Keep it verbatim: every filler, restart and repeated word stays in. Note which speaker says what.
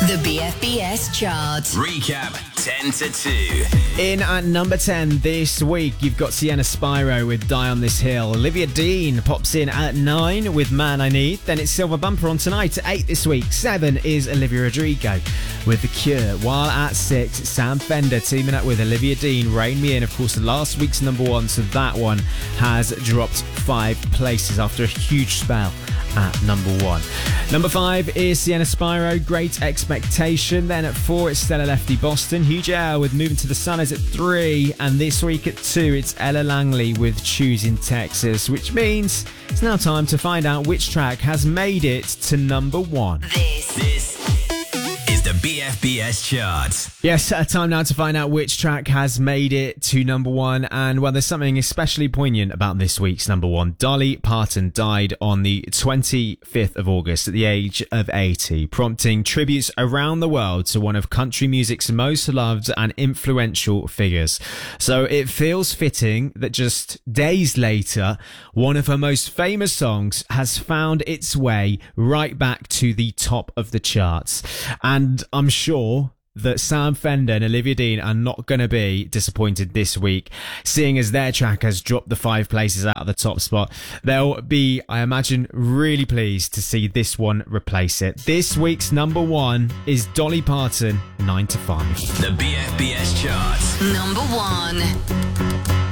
Speaker 1: The B F B S chart.
Speaker 2: Recap ten to two.
Speaker 3: In at number ten this week, you've got Sienna Spyro with Die on This Hill. Olivia Dean pops in at nine with Man I Need. Then it's Silver Bumper on tonight at eight this week. seven is Olivia Rodrigo with The Cure. While at six, Sam Fender teaming up with Olivia Dean, Rain Me In. Of course, last week's number one, so that one has dropped five places after a huge spell at number one. Number five is Sienna Spyro, Great Expectation. Then at four, it's Stella Lefty Boston. Huge L with Moving to the Sun is at three. And this week at two, it's Ella Langley with Choosing Texas, which means it's now time to find out which track has made it to number one.
Speaker 1: This,
Speaker 2: This is the B F B S chart.
Speaker 3: Yes, uh, time now to find out which track has made it to number one. And well, there's something especially poignant about this week's number one. Dolly Parton died on the twenty-fifth of August at the age of eighty, prompting tributes around the world to one of country music's most loved and influential figures. So it feels fitting that just days later, one of her most famous songs has found its way right back to the top of the charts. And I'm sure that Sam Fender and Olivia Dean are not going to be disappointed this week, seeing as their track has dropped the five places out of the top spot. They'll be, I imagine, really pleased to see this one replace it. This week's number one is Dolly Parton, nine to five.
Speaker 2: The B F B S chart.
Speaker 1: number one.